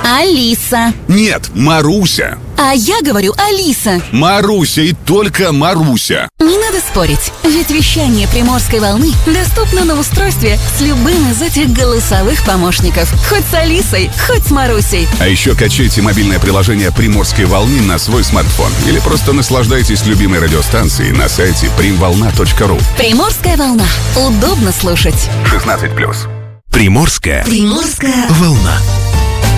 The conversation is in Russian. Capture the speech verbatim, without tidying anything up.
Алиса. Нет, Маруся. А я говорю Алиса. Маруся и только Маруся. Не надо спорить, ведь вещание Приморской волны доступно на устройстве с любым из этих голосовых помощников. Хоть с Алисой, хоть с Марусей. А еще качайте мобильное приложение Приморской волны на свой смартфон. Или просто наслаждайтесь любимой радиостанцией на сайте примволна точка ру. Приморская волна. Удобно слушать. шестнадцать плюс. Приморская. Приморская волна.